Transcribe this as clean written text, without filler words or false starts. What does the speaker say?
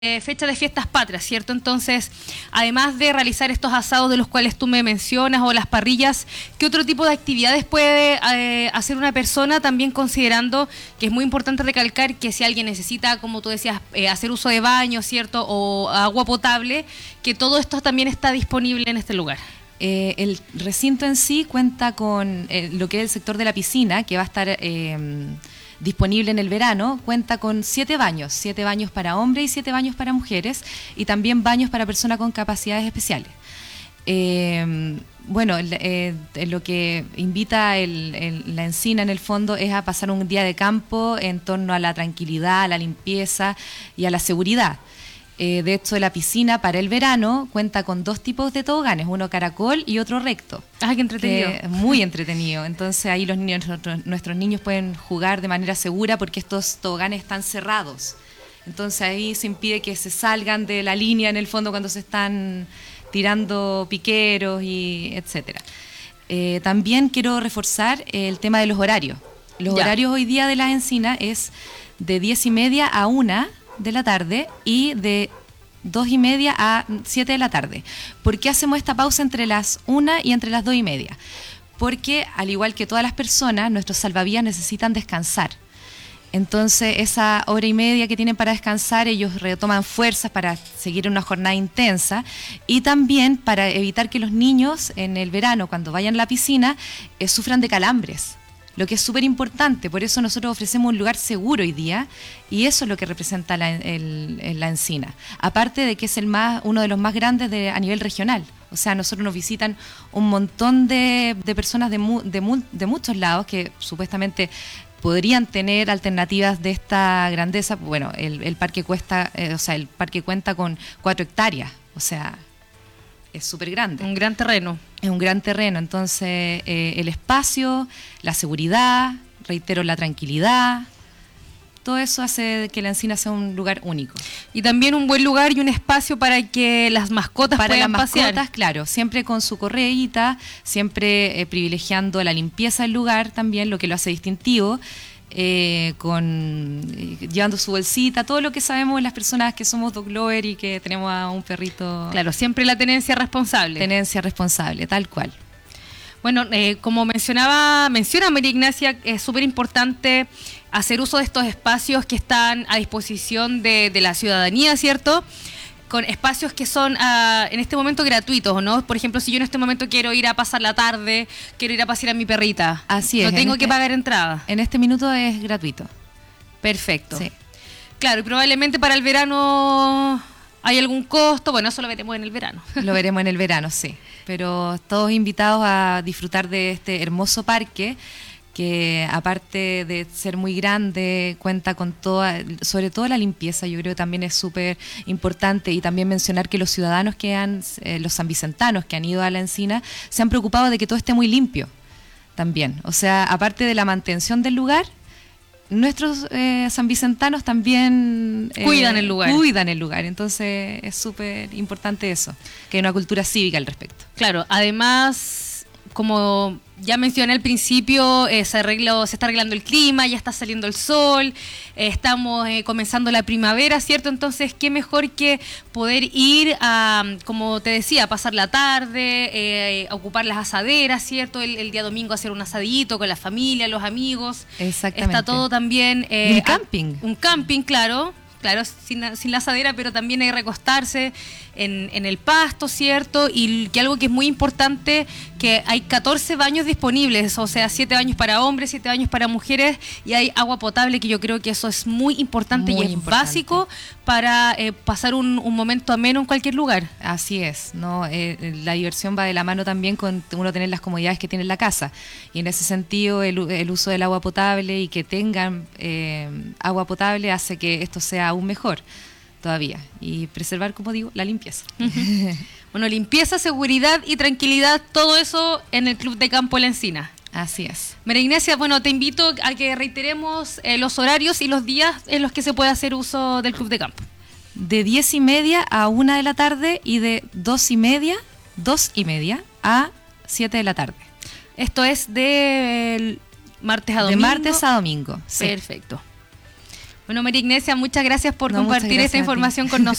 fecha de fiestas patrias, ¿cierto? Entonces, además de realizar estos asados de los cuales tú me mencionas o las parrillas, ¿qué otro tipo de actividades puede hacer una persona? También considerando que es muy importante recalcar que si alguien necesita, como tú decías, hacer uso de baño, ¿cierto? O agua potable, que todo esto también está disponible en este lugar. El recinto en sí cuenta con lo que es el sector de la piscina, que va a estar disponible en el verano. Cuenta con 7 baños para hombres y 7 baños para mujeres, y también baños para personas con capacidades especiales. Lo que invita la Encina en el fondo es a pasar un día de campo en torno a la tranquilidad, a la limpieza y a la seguridad. De hecho, la piscina para el verano cuenta con 2 tipos de toboganes, uno caracol y otro recto. ¡Ah, qué entretenido! Muy entretenido. Entonces ahí nuestros niños pueden jugar de manera segura porque estos toboganes están cerrados. Entonces ahí se impide que se salgan de la línea en el fondo cuando se están tirando piqueros y etcétera. También quiero reforzar el tema de los horarios. Los horarios hoy día de la Encina es de 10:30 a 1 de la tarde y de 2:30 a 7 de la tarde. ¿Por qué hacemos esta pausa entre las 1 y entre las 2:30? Porque, al igual que todas las personas, nuestros salvavidas necesitan descansar. Entonces, esa hora y media que tienen para descansar, ellos retoman fuerzas para seguir una jornada intensa, y también para evitar que los niños en el verano, cuando vayan a la piscina, sufran de calambres. Lo que es súper importante, por eso nosotros ofrecemos un lugar seguro hoy día, y eso es lo que representa la Encina. Aparte de que es uno de los más grandes a nivel regional. O sea, nosotros nos visitan un montón de personas de muchos lados que supuestamente podrían tener alternativas de esta grandeza. Bueno, el parque cuenta con 4 hectáreas, o sea, es súper grande. Un gran terreno. Es un gran terreno, entonces el espacio, la seguridad, reitero, la tranquilidad, todo eso hace que la Encina sea un lugar único. Y también un buen lugar y un espacio para que las mascotas puedan pasear. Para las mascotas, claro, siempre con su correíta, siempre privilegiando la limpieza del lugar también, lo que lo hace distintivo. Llevando su bolsita, todo lo que sabemos las personas que somos dog lover y que tenemos a un perrito. Claro, siempre la tenencia responsable. Tenencia responsable, tal cual. Bueno, como menciona María Ignacia, es súper importante hacer uso de estos espacios que están a disposición de la ciudadanía, ¿cierto? Con espacios que son en este momento gratuitos, ¿no? Por ejemplo, si yo en este momento quiero ir a pasar la tarde, quiero ir a pasear a mi perrita. Así es. No tengo que pagar entrada. En este minuto es gratuito. Perfecto. Sí. Claro, y probablemente para el verano hay algún costo. Bueno, eso lo veremos en el verano. Lo veremos en el verano, sí. Pero todos invitados a disfrutar de este hermoso parque, que aparte de ser muy grande, cuenta con sobre todo la limpieza. Yo creo que también es súper importante, y también mencionar que los ciudadanos los sanvicentanos que han ido a la Encina, se han preocupado de que todo esté muy limpio también. O sea, aparte de la mantención del lugar, nuestros sanvicentanos también cuidan el lugar. Entonces es súper importante eso, que hay una cultura cívica al respecto. Claro, además, como ya mencioné al principio, se está arreglando el clima, ya está saliendo el sol, estamos comenzando la primavera, ¿cierto? Entonces, qué mejor que poder ir a, como te decía, a pasar la tarde, a ocupar las asaderas, ¿cierto? El día domingo hacer un asadito con la familia, los amigos. Exactamente. Está todo también... un camping. Un camping, claro, sin la asadera, pero también hay que recostarse en el pasto, ¿cierto? Y que algo que es muy importante, que hay 14 baños disponibles, o sea, 7 baños para hombres, 7 baños para mujeres, y hay agua potable, que yo creo que eso es muy importante y es básico para pasar un momento ameno en cualquier lugar. Así es, ¿no? La diversión va de la mano también con uno tener las comodidades que tiene en la casa, y en ese sentido el uso del agua potable y que tengan agua potable hace que esto sea aún mejor todavía, y preservar, como digo, la limpieza. Bueno, limpieza, seguridad y tranquilidad, todo eso en el Club de Campo La Encina. Así es. María Ignacia, bueno, te invito a que reiteremos los horarios y los días en los que se puede hacer uso del Club de Campo. De 10:30 a 1 de la tarde y de 2:30 a 7 de la tarde. Esto es de martes a domingo. De martes a domingo, sí. Perfecto. Bueno, María Ignacia, muchas gracias por No, muchas compartir gracias esta a ti. información con nosotros.